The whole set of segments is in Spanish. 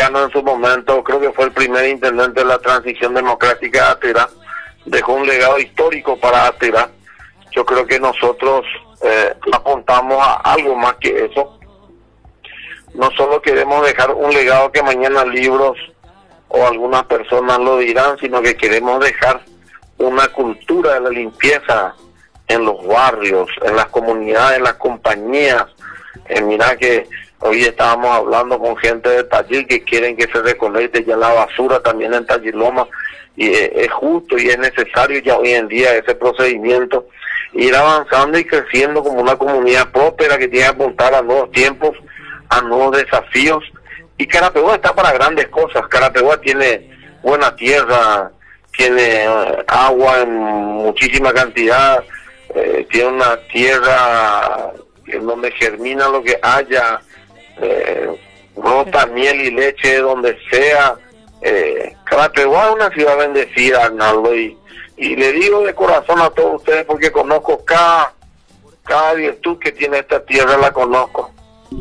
Lescano en su momento, creo que fue el primer intendente de la transición democrática de Atirá, dejó un legado histórico para Atirá. Yo creo que nosotros apuntamos a algo más que eso. No solo queremos dejar un legado que mañana libros o algunas personas lo dirán, sino que queremos dejar una cultura de la limpieza en los barrios, en las comunidades, en las compañías. Mira que hoy estábamos hablando con gente de Tayil que quieren que se recolecte ya la basura también en Tayiloma, y es justo y es necesario ya hoy en día ese procedimiento, ir avanzando y creciendo como una comunidad próspera que tiene que apuntar a nuevos tiempos, a nuevos desafíos. Y Carapeguá está para grandes cosas. Carapeguá tiene buena tierra, tiene agua en muchísima cantidad, tiene una tierra en donde germina lo que haya, brota miel y leche donde sea. Carapeguá es una ciudad bendecida, Arnaldo, y le digo de corazón a todos ustedes porque conozco cada virtud que tiene esta tierra, la conozco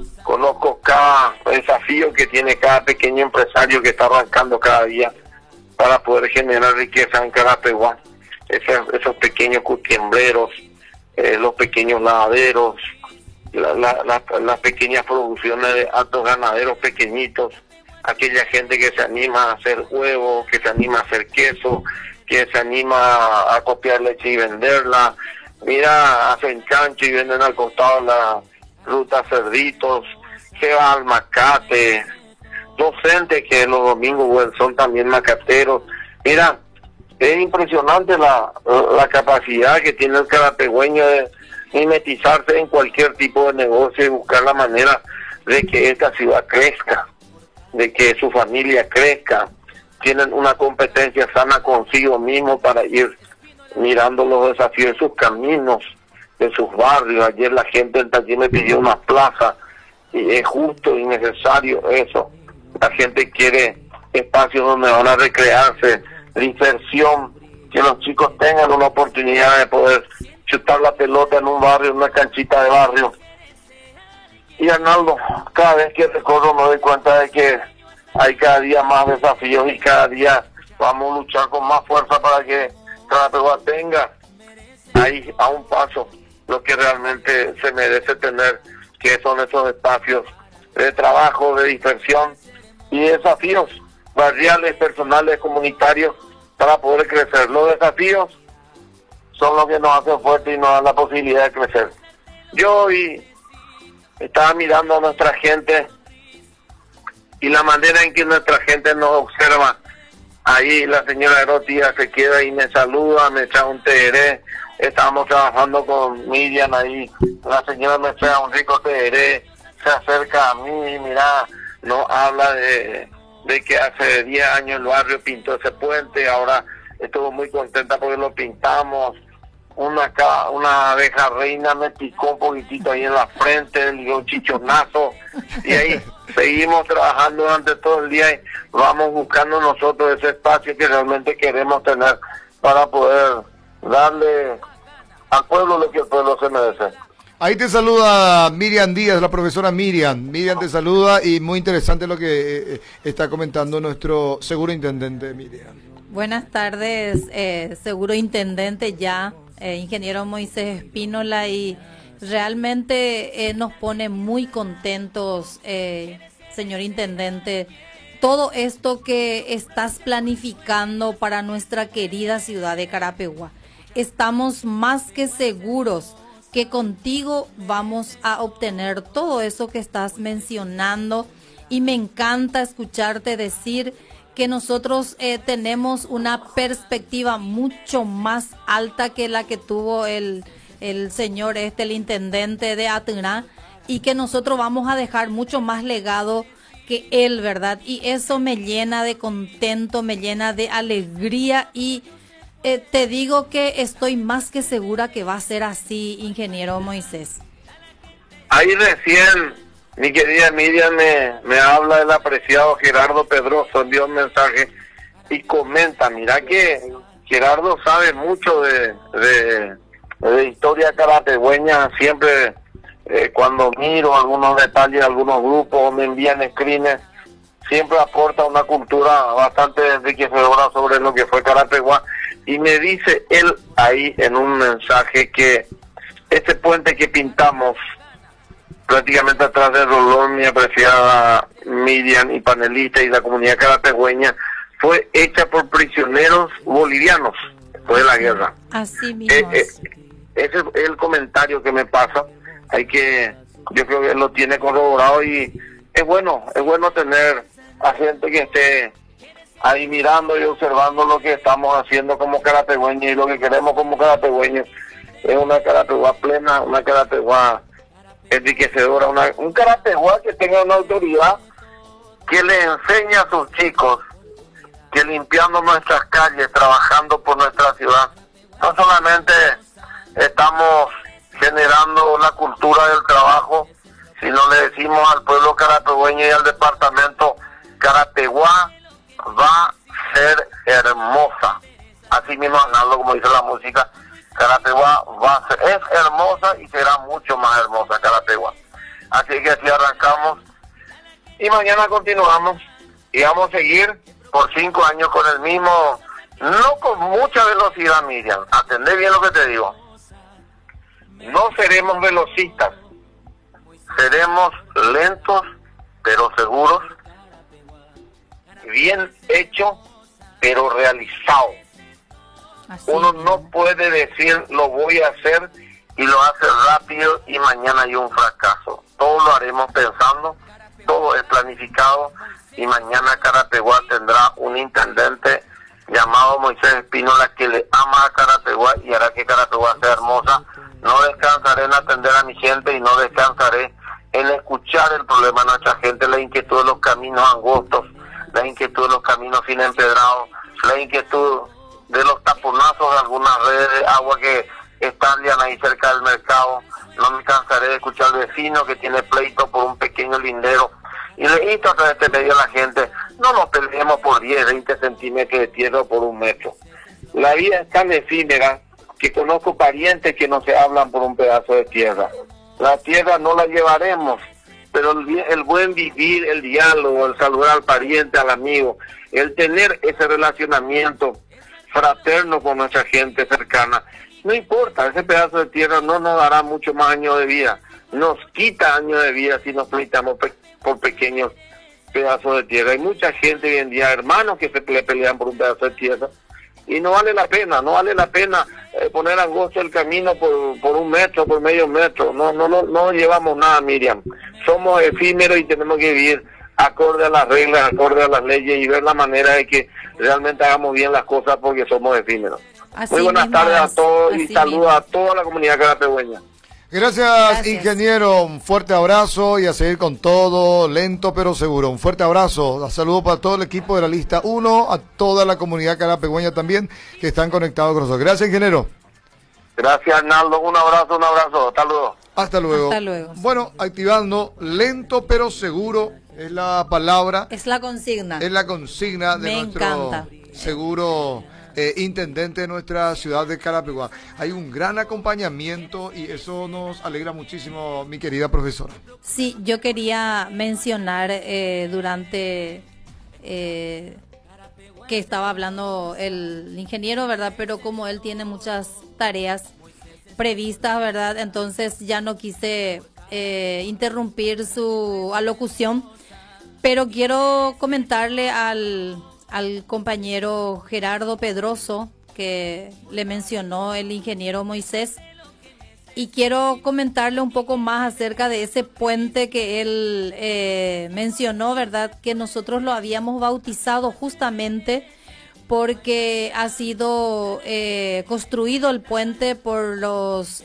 cada desafío que tiene cada pequeño empresario que está arrancando cada día para poder generar riqueza en Carapeguá. Esos pequeños custiembreros, los pequeños lavaderos, las pequeñas producciones de altos ganaderos pequeñitos, aquella gente que se anima a hacer huevos, que se anima a hacer queso, que se anima a copiar leche y venderla. Mira, hacen chancho y venden al costado la ruta cerditos, se va al macate, docentes que los domingos bueno, son también macateros. Mira, es impresionante la capacidad que tiene el carapegüeño de mimetizarse en cualquier tipo de negocio y buscar la manera de que esta ciudad crezca, de que su familia crezca. Tienen una competencia sana consigo mismo para ir mirando los desafíos de sus caminos, de sus barrios. Ayer la gente en Tayil me pidió una plaza y es justo y necesario eso. La gente quiere espacios donde van a recrearse, diversión, que los chicos tengan una oportunidad de poder chutar la pelota en un barrio, en una canchita de barrio. Y Arnaldo, cada vez que recorro me doy cuenta de que hay cada día más desafíos y cada día vamos a luchar con más fuerza para que Carapeguá tenga ahí a un paso lo que realmente se merece tener, que son esos espacios de trabajo, de diversión y desafíos barriales, personales, comunitarios para poder crecer. Los desafíos son los que nos hacen fuertes y nos dan la posibilidad de crecer. Yo hoy estaba mirando a nuestra gente y la manera en que nuestra gente nos observa. Ahí la señora Erotia se queda y me saluda, me echa un tereré. Estábamos trabajando con Miriam ahí, la señora me echa un rico tereré, se acerca a mí, mira, no habla de que hace 10 años el barrio pintó ese puente, ahora estuvo muy contenta porque lo pintamos. Una abeja reina me picó un poquitito ahí en la frente, le dio un chichonazo, y ahí seguimos trabajando durante todo el día y vamos buscando nosotros ese espacio que realmente queremos tener para poder darle al pueblo lo que el pueblo se merece. Ahí te saluda Miriam Díaz, la profesora Miriam. Miriam te saluda y muy interesante lo que está comentando nuestro seguro intendente, Miriam. Buenas tardes, seguro intendente ya, ingeniero Moisés Espínola, y realmente nos pone muy contentos, señor intendente, todo esto que estás planificando para nuestra querida ciudad de Carapeguá. Estamos más que seguros que contigo vamos a obtener todo eso que estás mencionando, y me encanta escucharte decir que nosotros tenemos una perspectiva mucho más alta que la que tuvo el señor el intendente de Atirá, y que nosotros vamos a dejar mucho más legado que él, ¿verdad? Y eso me llena de contento, me llena de alegría, y te digo que estoy más que segura que va a ser así, ingeniero Moisés. Ahí recién mi querida Miriam me habla del apreciado Gerardo Pedroso, envió un mensaje y comenta, mira que Gerardo sabe mucho de historia carapegueña. Siempre cuando miro algunos detalles, algunos grupos me envían screens, siempre aporta una cultura bastante enriquecedora sobre lo que fue Carapeguá, y me dice él ahí en un mensaje que este puente que pintamos prácticamente atrás del Rolón, mi apreciada Miriam y panelista y la comunidad carapegüeña, fue hecha por prisioneros bolivianos después de la guerra. Así mismo. Ese es el comentario que me pasa. Yo creo que lo tiene corroborado, y es bueno tener a gente que esté ahí mirando y observando lo que estamos haciendo como carapegüeños, y lo que queremos como carapegüeños es una Carapeguá plena, una Carapeguá enriquecedora, un Carapeguá que tenga una autoridad que le enseñe a sus chicos que limpiando nuestras calles, trabajando por nuestra ciudad, no solamente estamos generando la cultura del trabajo, sino le decimos al pueblo carapegüeño y al departamento: Carapeguá va a ser hermosa. Así mismo, Arnaldo, como dice la música, Carapeguá es hermosa y será mucho más hermosa Carapeguá. Así que así arrancamos y mañana continuamos, y vamos a seguir por 5 años con el mismo, no con mucha velocidad, Miriam, atendé bien lo que te digo. No seremos velocistas, seremos lentos pero seguros, bien hecho pero realizado. Así. Uno no puede decir lo voy a hacer y lo hace rápido y mañana hay un fracaso. Todo lo haremos pensando, todo es planificado, y mañana Carapeguá tendrá un intendente llamado Moisés Espínola que le ama a Carapeguá y hará que Carapeguá sea hermosa. No descansaré en atender a mi gente y no descansaré en escuchar el problema de nuestra gente, la inquietud de los caminos angostos, la inquietud de los caminos sin empedrado, la inquietud de los taponazos de algunas redes de agua que están ahí cerca del mercado. No me cansaré de escuchar al vecino que tiene pleito por un pequeño lindero. Y le insto a través de este medio a la gente: no nos peleemos por 10, 20 centímetros de tierra o por 1 metro. La vida es tan efímera que conozco parientes que no se hablan por un pedazo de tierra. La tierra no la llevaremos, pero el buen vivir, el diálogo, el saludar al pariente, al amigo, el tener ese relacionamiento fraterno con nuestra gente cercana, no importa, ese pedazo de tierra no nos dará mucho más años de vida, nos quita años de vida si nos peleamos por pequeños pedazos de tierra. Hay mucha gente hoy en día, hermanos, que se pelean por un pedazo de tierra, y no vale la pena poner angosto el camino por 1 metro, por medio metro. No llevamos nada, Miriam. Somos efímeros y tenemos que vivir acorde a las reglas, acorde a las leyes, y ver la manera de que realmente hagamos bien las cosas, porque somos efímeros. Así Muy buenas mismo tardes a es, todos y así saludos mismo. a toda la comunidad carapegüeña. Gracias, ingeniero. Un fuerte abrazo y a seguir con todo, lento pero seguro. Un fuerte abrazo. Un saludo para todo el equipo de la lista 1, a toda la comunidad carapegüeña también que están conectados con nosotros. Gracias, ingeniero. Gracias, Arnaldo. Un abrazo. Hasta luego. Hasta luego. Hasta luego. Bueno, activando, lento pero seguro es la palabra. Es la consigna. Es la consigna de Me nuestro encanta. seguro intendente de nuestra ciudad de Carapeguá. Hay un gran acompañamiento y eso nos alegra muchísimo, mi querida profesora. Sí, yo quería mencionar durante que estaba hablando el ingeniero, ¿verdad? Pero como él tiene muchas tareas previstas, ¿verdad? Entonces ya no quise interrumpir su alocución, pero quiero comentarle al compañero Gerardo Pedroso, que le mencionó el ingeniero Moisés, y quiero comentarle un poco más acerca de ese puente que él mencionó, ¿verdad? Que nosotros lo habíamos bautizado justamente porque ha sido construido el puente por los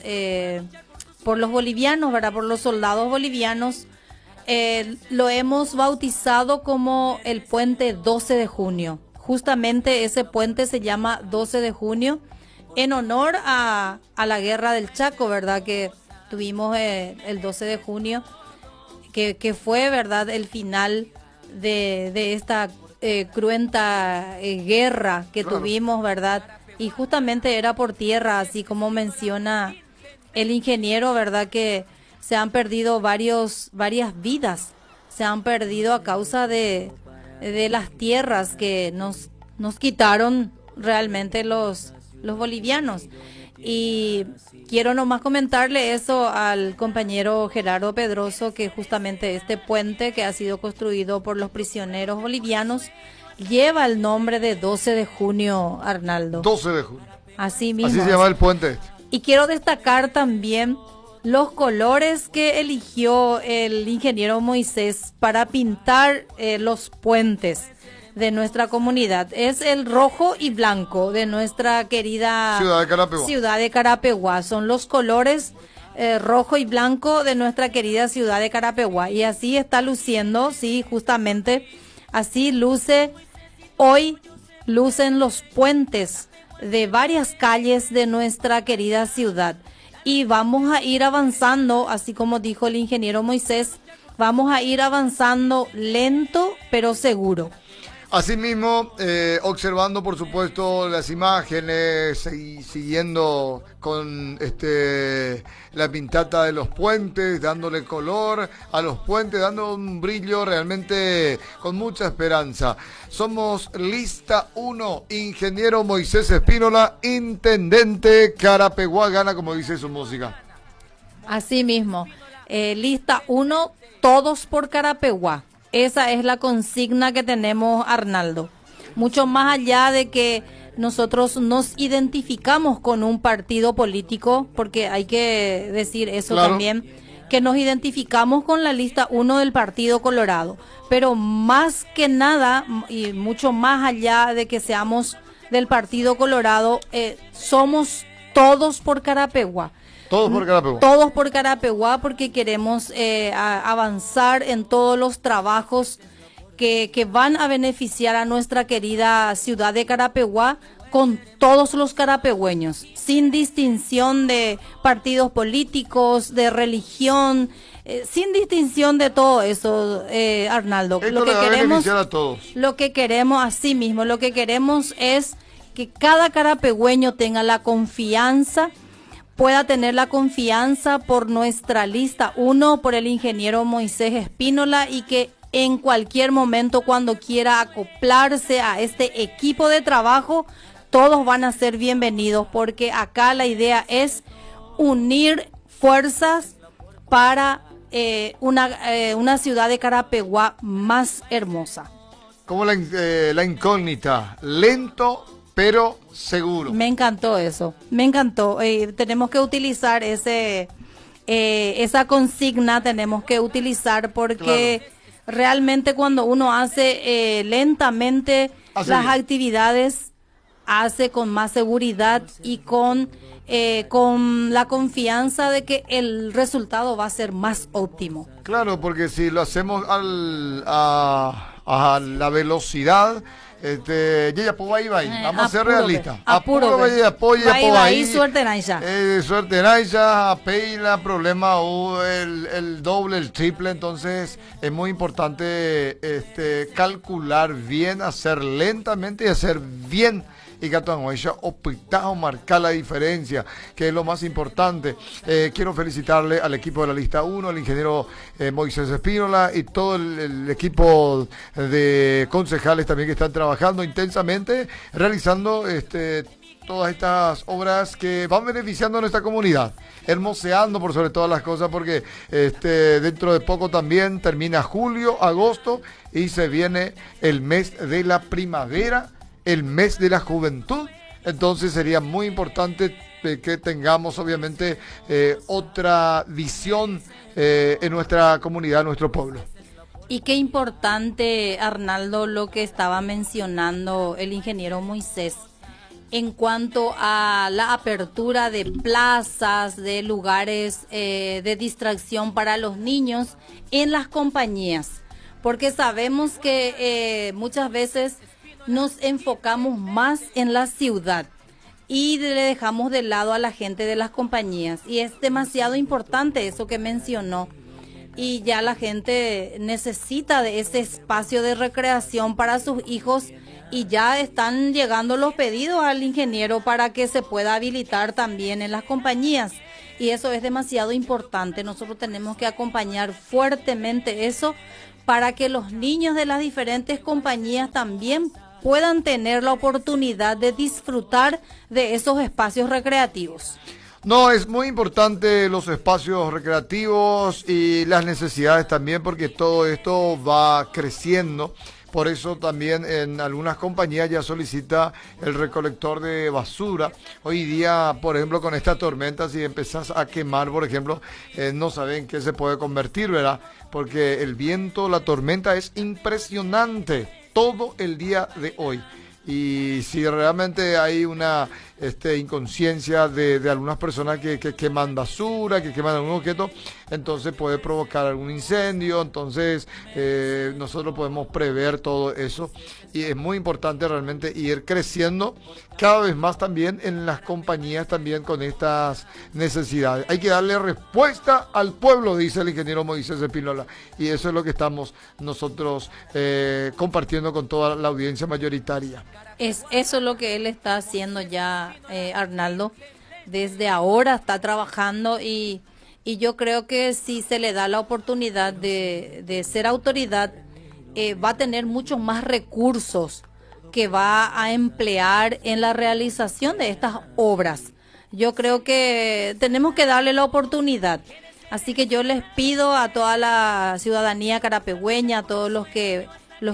bolivianos, ¿verdad? Por los soldados bolivianos. Lo hemos bautizado como el puente 12 de junio. Justamente ese puente se llama 12 de junio en honor a la guerra del Chaco, ¿verdad? Que tuvimos el 12 de junio, que fue, ¿verdad?, el final de esta cruenta guerra que Claro. tuvimos, ¿verdad? Y justamente era por tierra, así como menciona el ingeniero, ¿verdad? Que se han perdido varias vidas, se han perdido a causa de de las tierras que nos quitaron realmente los bolivianos. Y quiero nomás comentarle eso al compañero Gerardo Pedroso, que justamente este puente que ha sido construido por los prisioneros bolivianos lleva el nombre de 12 de junio, Arnaldo. 12 de junio. Así mismo. Así se llama el puente. Y quiero destacar también los colores que eligió el ingeniero Moisés para pintar los puentes de nuestra comunidad. Es el rojo y blanco de nuestra querida ciudad de Carapeguá. Son los colores rojo y blanco de nuestra querida ciudad de Carapeguá. Y así está luciendo, sí, justamente así luce hoy, lucen los puentes de varias calles de nuestra querida ciudad. Y vamos a ir avanzando, así como dijo el ingeniero Moisés, vamos a ir avanzando lento pero seguro. Asimismo, observando por supuesto las imágenes y siguiendo con la pintata de los puentes, dándole color a los puentes, dando un brillo realmente con mucha esperanza. Somos lista 1, ingeniero Moisés Espínola, intendente Carapeguá gana, como dice su música. Así mismo, lista 1, todos por Carapeguá. Esa es la consigna que tenemos, Arnaldo. Mucho más allá de que nosotros nos identificamos con un partido político, porque hay que decir eso también, que nos identificamos con la lista 1 del Partido Colorado. Pero más que nada, y mucho más allá de que seamos del Partido Colorado, somos todos por Carapeguá. Todos por Carapeguá. Todos por Carapeguá, porque queremos avanzar en todos los trabajos que van a beneficiar a nuestra querida ciudad de Carapeguá con todos los carapegüeños, sin distinción de partidos políticos, de religión, sin distinción de todo eso, Arnaldo. Esto lo que queremos a todos. Lo que queremos, así mismo, lo que queremos es que cada carapegüeño tenga la confianza, pueda tener la confianza por nuestra lista 1, por el ingeniero Moisés Espínola, y que en cualquier momento, cuando quiera acoplarse a este equipo de trabajo, todos van a ser bienvenidos, porque acá la idea es unir fuerzas para una ciudad de Carapeguá más hermosa. Como la incógnita, lento pero seguro. Me encantó eso, me encantó. Tenemos que utilizar esa consigna, tenemos que utilizar porque realmente cuando uno hace lentamente las actividades, hace con más seguridad y con la confianza de que el resultado va a ser más óptimo. Claro, porque si lo hacemos a la velocidad, vamos a ser realistas. Apuro, suerte Naija. Suerte Naija, Peila, problema el doble, el triple, entonces es muy importante calcular bien, hacer lentamente y hacer bien. Y Catuanguaisha optado marcar la diferencia, que es lo más importante. Quiero felicitarle al equipo de la lista 1, al ingeniero Moisés Espínola y todo el equipo de concejales también que están trabajando intensamente, realizando todas estas obras que van beneficiando a nuestra comunidad, hermoseando por sobre todas las cosas, porque dentro de poco también termina julio, agosto y se viene el mes de la primavera, el mes de la juventud. Entonces sería muy importante que tengamos obviamente otra visión en nuestra comunidad, en nuestro pueblo. Y qué importante, Arnaldo, lo que estaba mencionando el ingeniero Moisés en cuanto a la apertura de plazas, de lugares de distracción para los niños en las compañías, porque sabemos que muchas veces nos enfocamos más en la ciudad y le dejamos de lado a la gente de las compañías, y es demasiado importante eso que mencionó, y ya la gente necesita de ese espacio de recreación para sus hijos, y ya están llegando los pedidos al ingeniero para que se pueda habilitar también en las compañías, y eso es demasiado importante. Nosotros tenemos que acompañar fuertemente eso para que los niños de las diferentes compañías también puedan tener la oportunidad de disfrutar de esos espacios recreativos. No, es muy importante los espacios recreativos y las necesidades también, porque todo esto va creciendo. Por eso también en algunas compañías ya solicita el recolector de basura. Hoy día, por ejemplo, con esta tormenta, si empezás a quemar, por ejemplo, no saben qué se puede convertir, ¿verdad? Porque el viento, la tormenta es impresionante todo el día de hoy. Y si realmente hay una inconsciencia de algunas personas que queman basura, que queman algún objeto, entonces puede provocar algún incendio. Entonces nosotros podemos prever todo eso, y es muy importante realmente ir creciendo cada vez más también en las compañías también con estas necesidades. Hay que darle respuesta al pueblo, dice el ingeniero Moisés Espínola, y eso es lo que estamos nosotros compartiendo con toda la audiencia mayoritaria. Es eso lo que él está haciendo ya, Arnaldo. Desde ahora está trabajando y yo creo que si se le da la oportunidad de ser autoridad, va a tener muchos más recursos que va a emplear en la realización de estas obras. Yo creo que tenemos que darle la oportunidad. Así que yo les pido a toda la ciudadanía carapegüeña, a todos los que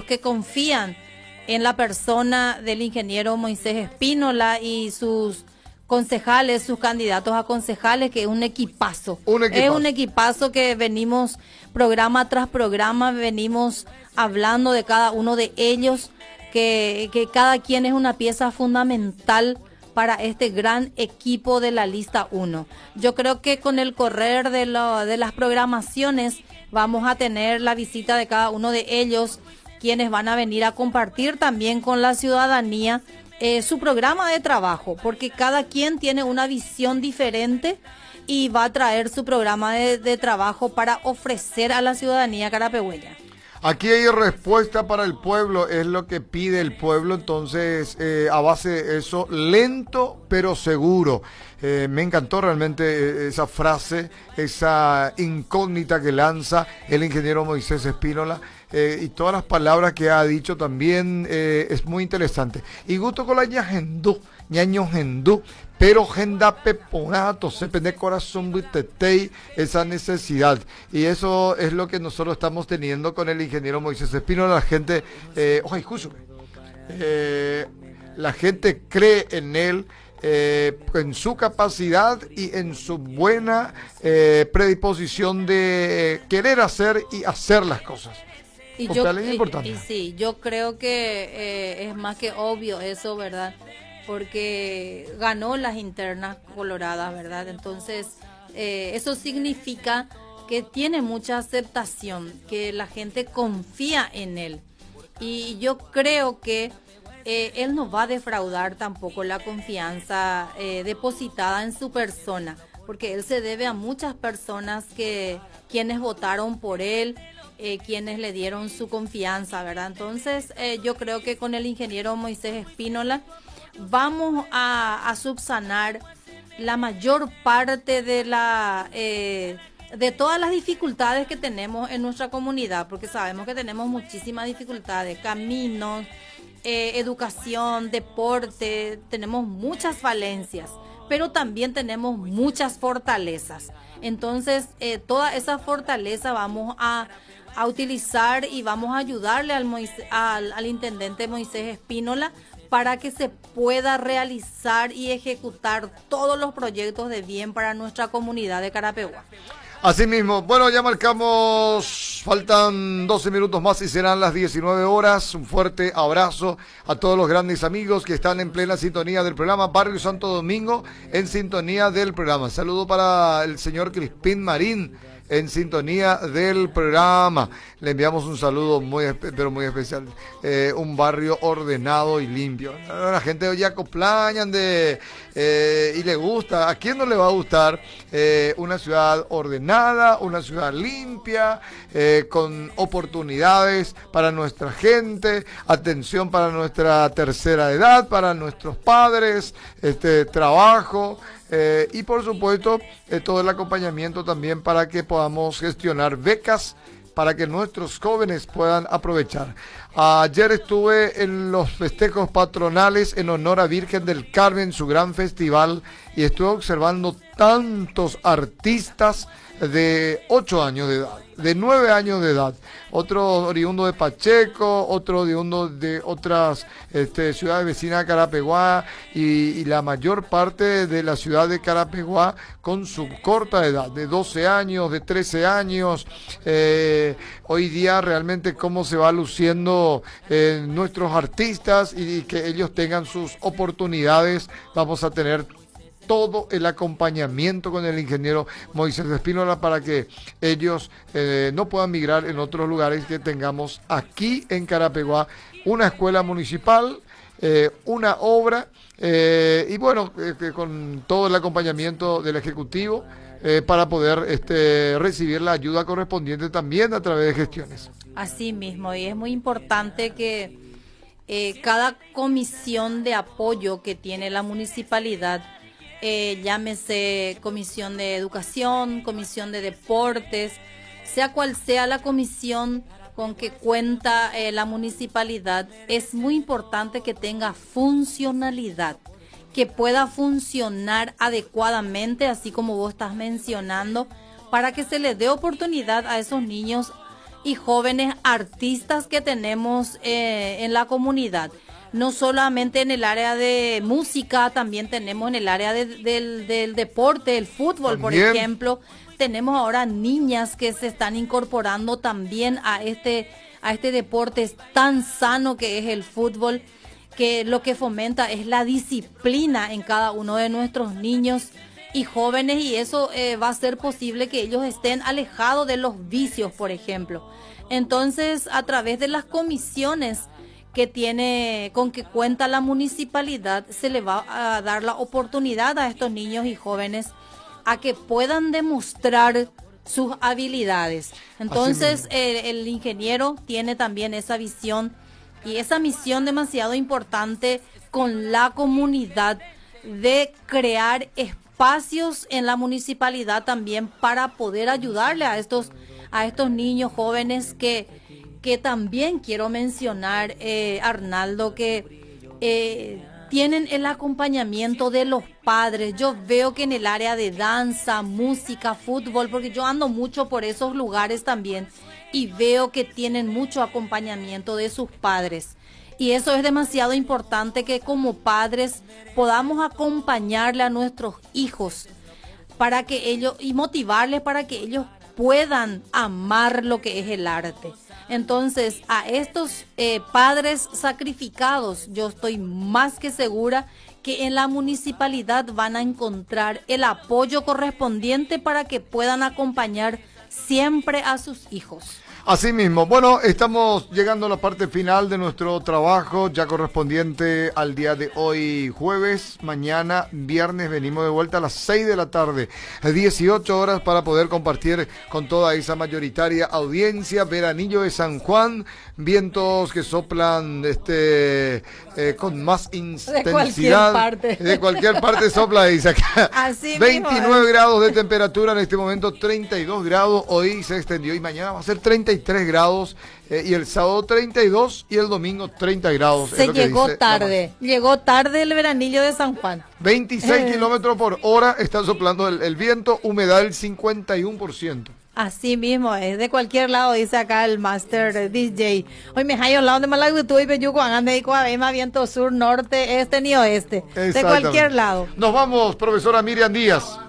confían en la persona del ingeniero Moisés Espínola y sus concejales, sus candidatos a concejales, que es un equipazo. Es un equipazo que venimos programa tras programa, venimos hablando de cada uno de ellos, que cada quien es una pieza fundamental para este gran equipo de la lista 1. Yo creo que con el correr de las programaciones vamos a tener la visita de cada uno de ellos, quienes van a venir a compartir también con la ciudadanía su programa de trabajo, porque cada quien tiene una visión diferente y va a traer su programa de trabajo para ofrecer a la ciudadanía carapegüeña. Aquí hay respuesta para el pueblo, es lo que pide el pueblo. Entonces a base de eso, lento pero seguro. Me encantó realmente esa frase, esa incógnita que lanza el ingeniero Moisés Espínola. Y todas las palabras que ha dicho también es muy interesante. Y gusto con la ñaño gendú, pero genda peponato, se pende corazón buitetei, esa necesidad. Y eso es lo que nosotros estamos teniendo con el ingeniero Moisés Espínola. La gente, la gente cree en él, en su capacidad y en su buena predisposición de querer hacer y hacer las cosas. Y sí, yo creo que es más que obvio eso, ¿verdad? Porque ganó las internas coloradas, ¿verdad? Entonces, eso significa que tiene mucha aceptación, que la gente confía en él. Y yo creo que él no va a defraudar tampoco la confianza depositada en su persona, porque él se debe a muchas personas quienes votaron por él, quienes le dieron su confianza, ¿verdad? Entonces, yo creo que con el ingeniero Moisés Espínola vamos a subsanar la mayor parte de todas las dificultades que tenemos en nuestra comunidad, porque sabemos que tenemos muchísimas dificultades, caminos, educación, deporte, tenemos muchas falencias, pero también tenemos muchas fortalezas. Entonces, toda esa fortaleza vamos a utilizar y vamos a ayudarle al intendente Moisés Espínola para que se pueda realizar y ejecutar todos los proyectos de bien para nuestra comunidad de Carapeguá. Así mismo, bueno, ya marcamos, faltan 12 minutos más y serán las 19 horas. Un fuerte abrazo a todos los grandes amigos que están en plena sintonía del programa Barrio Santo Domingo, en sintonía del programa. Saludo para el señor Crispín Marín, en sintonía del programa. Le enviamos un saludo pero muy especial. Un barrio ordenado y limpio. La gente ya acoplañan y le gusta. ¿A quién no le va a gustar una ciudad ordenada, una ciudad limpia, con oportunidades para nuestra gente, atención para nuestra tercera edad, para nuestros padres, trabajo? Y por supuesto todo el acompañamiento también para que podamos gestionar becas para que nuestros jóvenes puedan aprovechar. Ayer estuve en los festejos patronales en honor a Virgen del Carmen, su gran festival, y estuve observando tantos artistas de 8 años de edad, de 9 años de edad, otro oriundo de Pacheco, otro oriundo de otras ciudades vecinas de Carapeguá y la mayor parte de la ciudad de Carapeguá con su corta edad, de 12 años, de 13 años. Hoy día realmente cómo se va luciendo nuestros artistas y que ellos tengan sus oportunidades. Vamos a tener todo el acompañamiento con el ingeniero Moisés Espínola para que ellos no puedan migrar en otros lugares, que tengamos aquí en Carapeguá una escuela municipal, una obra y bueno, con todo el acompañamiento del Ejecutivo para poder recibir la ayuda correspondiente también a través de gestiones. Así mismo, y es muy importante que cada comisión de apoyo que tiene la municipalidad, llámese comisión de educación, comisión de deportes, sea cual sea la comisión con que cuenta la municipalidad, es muy importante que tenga funcionalidad, que pueda funcionar adecuadamente, así como vos estás mencionando, para que se les dé oportunidad a esos niños y jóvenes artistas que tenemos en la comunidad. No solamente en el área de música, también tenemos en el área del deporte, el fútbol, también. Por ejemplo. Tenemos ahora niñas que se están incorporando también a este deporte tan sano que es el fútbol, que lo que fomenta es la disciplina en cada uno de nuestros niños y jóvenes, y eso va a ser posible que ellos estén alejados de los vicios, por ejemplo. Entonces, a través de las comisiones con que cuenta la municipalidad, se le va a dar la oportunidad a estos niños y jóvenes a que puedan demostrar sus habilidades. Entonces, el ingeniero tiene también esa visión y esa misión demasiado importante con la comunidad de crear espacios en la municipalidad también para poder ayudarle a estos niños jóvenes que también quiero mencionar, Arnaldo, que tienen el acompañamiento de los padres. Yo veo que en el área de danza, música, fútbol, porque yo ando mucho por esos lugares también, y veo que tienen mucho acompañamiento de sus padres. Y eso es demasiado importante, que como padres podamos acompañarle a nuestros hijos para que ellos, y motivarles para que ellos puedan amar lo que es el arte. Entonces, a estos padres sacrificados, yo estoy más que segura que en la municipalidad van a encontrar el apoyo correspondiente para que puedan acompañar siempre a sus hijos. Así mismo, bueno, estamos llegando a la parte final de nuestro trabajo, ya correspondiente al día de hoy jueves. Mañana viernes venimos de vuelta a las 6 de la tarde, 18 horas, para poder compartir con toda esa mayoritaria audiencia. Veranillo de San Juan, vientos que soplan con más intensidad. De cualquier parte sopla, dice acá. Así 29 mismo. Grados de temperatura en este momento, 32 grados, hoy se extendió y mañana va a ser 33 grados, y el sábado 32 y el domingo 30 grados. Se llegó tarde el veranillo de San Juan. 26 kilómetros por hora está soplando el viento, humedad del 51%. Así mismo es, de cualquier lado, dice acá el Master DJ. Hoy me hay un lado de Malagutu y Peyuco, ande y Coabema, viento sur, norte, este ni oeste. De cualquier lado. Nos vamos, profesora Miriam Díaz.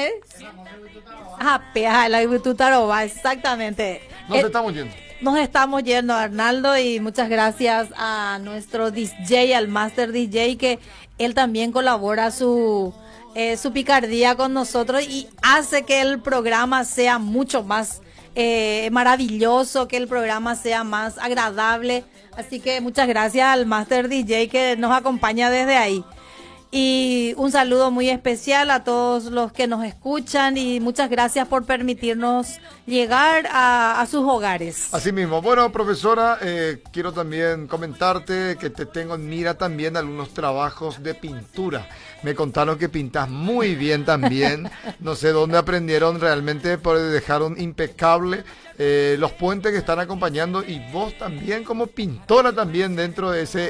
La Ibututaroba, exactamente. Nos estamos yendo, Arnaldo, y muchas gracias a nuestro DJ, al Master DJ, que él también colabora su picardía con nosotros y hace que el programa sea mucho más maravilloso, que el programa sea más agradable. Así que muchas gracias al Master DJ que nos acompaña desde ahí. Y un saludo muy especial a todos los que nos escuchan y muchas gracias por permitirnos llegar a sus hogares. Así mismo. Bueno, profesora, quiero también comentarte que te tengo en mira también algunos trabajos de pintura. Me contaron que pintas muy bien también. No sé dónde aprendieron realmente, pero dejaron impecable los puentes que están acompañando y vos también como pintora también dentro de ese